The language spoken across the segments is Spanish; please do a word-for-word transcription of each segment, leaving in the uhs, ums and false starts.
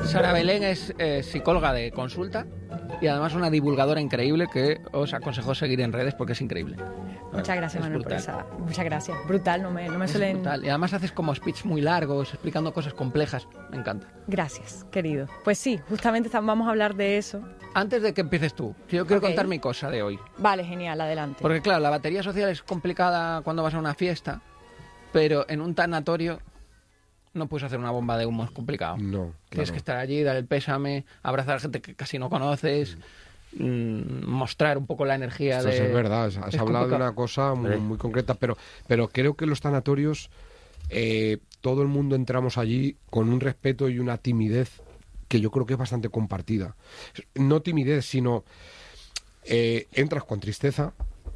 Sara Belén es eh, psicóloga de consulta y además una divulgadora increíble que os aconsejo seguir en redes porque es increíble. Muchas gracias, es Manuel, por esa... Muchas gracias. Brutal, no me, no me es suelen... brutal. Y además haces como speech muy largos, explicando cosas complejas. Me encanta. Gracias, querido. Pues sí, justamente estamos, vamos a hablar de eso. Antes de que empieces tú, yo quiero Okay. contar mi cosa de hoy. Vale, genial, adelante. Porque claro, la batería social es complicada cuando vas a una fiesta, pero en un tanatorio no puedes hacer una bomba de humo, es complicado. No, Tienes claro. que estar allí, dar el pésame, abrazar a gente que casi no conoces, mmm, mostrar un poco la energía Esto de... es verdad, has es hablado de complicado. una cosa muy, ¿Eh? muy concreta, pero, pero creo que los tanatorios, eh, todo el mundo entramos allí con un respeto y una timidez que yo creo que es bastante compartida. No timidez, sino eh, entras con tristeza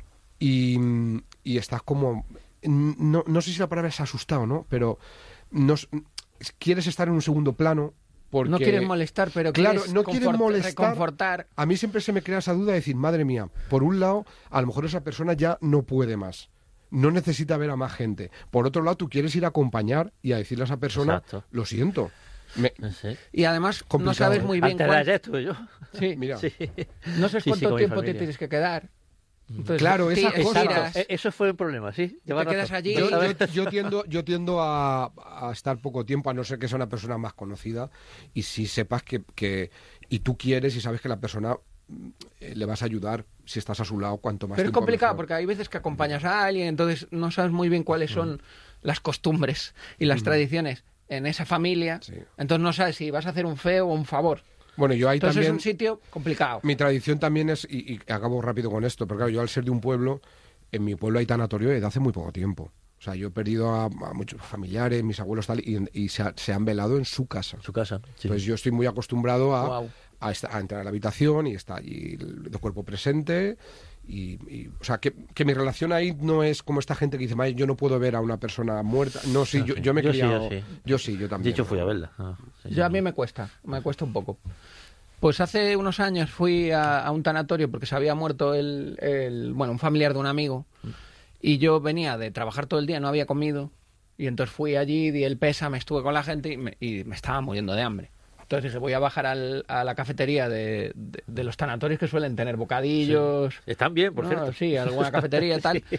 y, y estás como... No, no sé si la palabra es asustado, ¿no? Pero no, quieres estar en un segundo plano porque... No quieres molestar, pero Claro, quieres no quieres confort- molestar. reconfortar. A mí siempre se me crea esa duda de decir, madre mía, por un lado, a lo mejor esa persona ya no puede más. No necesita ver a más gente. Por otro lado, tú quieres ir a acompañar y a decirle a esa persona, Exacto. lo siento. Me- No sé. Y además no Complicado, sabes ¿eh? muy bien Antes de cuán- ayer estuve yo. Sí, Mira, Sí. no sabes Sí, sí, cuánto con mi tiempo te familia. tienes que quedar. Entonces, Claro, ti- esas cosas. tiras, E- Eso fue un problema, sí. te Lleva quedas razón. allí. yo, y- yo- yo tiendo, yo tiendo a, a estar poco tiempo, a no ser que sea una persona más conocida, y si sepas que, que y tú quieres y sabes que la persona mm, eh, le vas a ayudar si estás a su lado, cuanto más Pero es tiempo complicado mejor. porque hay veces que acompañas a alguien, entonces no sabes muy bien cuáles son las costumbres y las tradiciones en esa familia. Sí. Entonces no sabes si vas a hacer un feo o un favor. Bueno, yo ahí Entonces también... es un sitio complicado. Mi tradición también es, y, y acabo rápido con esto, pero claro, yo al ser de un pueblo, en mi pueblo hay tanatorio desde hace muy poco tiempo. O sea, yo he perdido a, a muchos familiares, mis abuelos tal, y, y se, ha- se han velado en su casa. Su casa. Sí. Entonces yo estoy muy acostumbrado a, Guau. a, esta- a entrar a la habitación y está allí el, el cuerpo presente. Y, y, o sea, que, que mi relación ahí no es como esta gente que dice, "May, yo no puedo ver a una persona muerta". No, sí, No, yo, sí. yo me he Yo sí, criado... yo sí. yo sí, yo también. De hecho, fui a verla. Ah, sí, Yo sí. a mí me cuesta, me cuesta un poco. Pues hace unos años fui a, a un tanatorio porque se había muerto el, el, bueno, un familiar de un amigo y yo venía de trabajar todo el día, no había comido y entonces fui allí, di el pésame, estuve con la gente y me, y me estaba muriendo de hambre. Entonces dije, voy a bajar al- a la cafetería de, de- de los tanatorios que suelen tener bocadillos. Están bien, por No, cierto. sí, alguna cafetería y tal.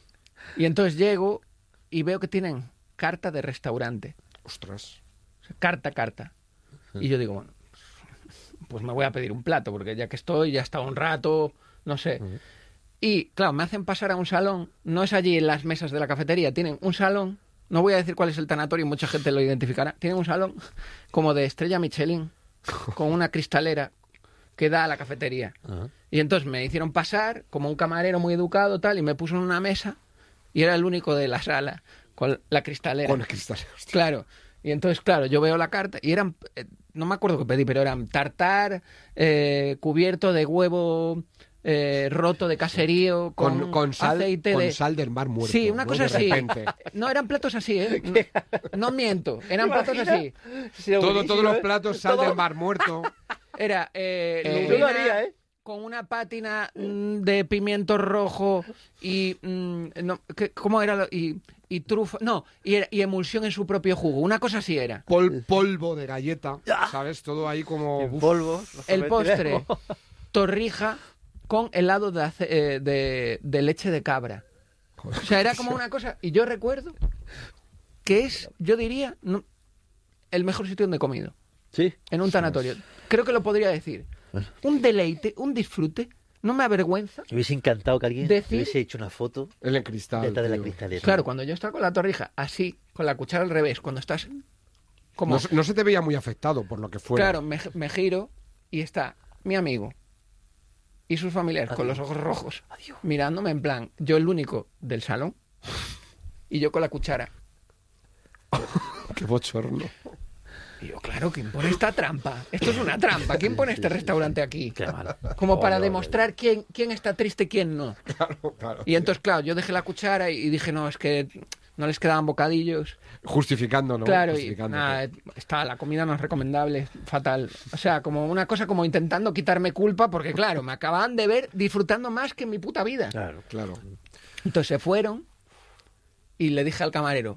Y entonces llego y veo que tienen carta de restaurante. Ostras. O sea, carta, carta. Y yo digo, bueno, pues me voy a pedir un plato, porque ya que estoy, ya he estado un rato, no sé. Y claro, me hacen pasar a un salón, no es allí en las mesas de la cafetería, tienen un salón, no voy a decir cuál es el tanatorio, mucha gente lo identificará, tienen un salón como de estrella Michelin, con una cristalera que da a la cafetería. Ajá. Y entonces me hicieron pasar como un camarero muy educado tal, y me puso en una mesa, y era el único de la sala, con la cristalera. Con el cristal. Hostia. Claro. Y entonces, claro, yo veo la carta y eran, eh, no me acuerdo qué pedí, pero eran tartar, eh, cubierto de huevo eh, roto de caserío, con, Con, con sal, aceite con de... sal del mar muerto. Sí, una ¿no? cosa De así. repente. No, eran platos así, ¿eh? No, no miento, eran platos así. Todo, todos los platos sal del mar muerto. Era eh, Eh, lubina yo lo haría, ¿eh? con una pátina mm, de pimiento rojo y... mm, no, ¿qué- ¿Cómo era? lo- Y, y trufa... No, y, era- y emulsión en su propio jugo. Una cosa así era. Pol- polvo de galleta, ¿sabes? Todo ahí como... En uf. polvo. El postre, torrija con helado de, ace- eh, de, de leche de cabra. O sea, era como una cosa... Y yo recuerdo que es, yo diría, no, el mejor sitio donde he comido. Sí. En un tanatorio. Creo que lo podría decir. Un deleite, un disfrute. No me avergüenza. Me hubiese encantado que alguien Decir- me hubiese hecho una foto El en cristal. detrás de la tío. cristalera. Claro, cuando yo estaba con la torrija así, con la cuchara al revés, cuando estás como... No, se- no se te veía muy afectado por lo que fuera. Claro, me, me giro y está mi amigo y sus familiares con los ojos rojos mirándome en plan, yo el único del salón y yo con la cuchara. Qué bochorno. Y yo, claro, ¿quién pone esta trampa? Esto es una trampa. ¿Quién pone este restaurante aquí? Qué mal. Como para Horror. demostrar quién, quién está triste y quién no. Claro, claro. Y entonces, claro, yo dejé la cuchara y dije, no, es que no les quedaban bocadillos. Justificando, ¿no? Claro, y Justificando. nada, está, la comida no es recomendable, fatal. O sea, como una cosa como intentando quitarme culpa, porque claro, me acababan de ver disfrutando más que en mi puta vida. Claro. Claro. Entonces se fueron y le dije al camarero,